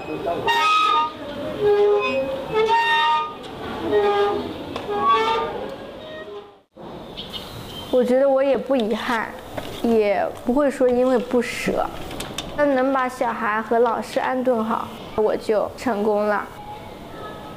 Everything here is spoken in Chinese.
我觉得我也不遗憾，也不会说因为不舍。那能把小孩和老师安顿好，我就成功了。